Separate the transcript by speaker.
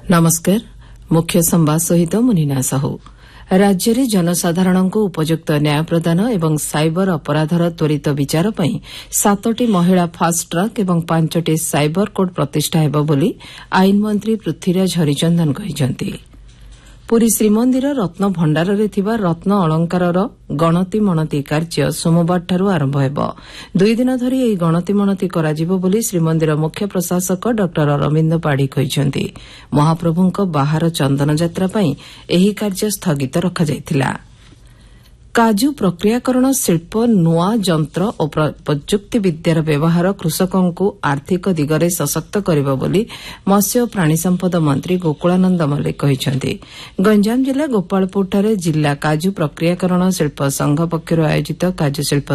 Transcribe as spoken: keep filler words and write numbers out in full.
Speaker 1: नमस्कार मुख्य संवाद सहित मुनिना साहू राज्य में जनसाधारण को उपयुक्त न्याय प्रदान एवं साइबर अपराधर त्वरित विचार पर सातटी महिला फास्ट ट्रैक एवं पांचटी साइबर कोर्ट प्रतिष्ठा हेब बोली आईन मंत्री पृथ्वीराज हरिचंदन कहिसेंति। पुरी श्रीमंदिर रत्न भंडार रे थिबा रत्न अलंकारर गणति मणति कार्य सोमवारठारु आरंभ हेब। दुई दिन धरी एही गणति मणति कराजिबो बोली श्रीमंदिर मुख्य प्रशासक डॉक्टर अरविंद पाढ़ी कहिसेंति। महाप्रभुंक बाहार चंदन यात्रा पई एही कार्य स्थगित रखा जायतिला। काजू प्रक्रियाकरण शिल्प नुआ जंत्र और प्रजुक्ति विद्यार व्यवहार कृषकों आर्थिक दिगरे सशक्त करिबो बोली मत्स्य और प्राणी संपद मंत्री गोकुलानंद मल्लिक कहिसेंति। गंजाम जिला गोपालपुरଠାରେ जिला काजू प्रक्रियाकरण शिल्प संघ पक्षर आयोजित काजू शिल्प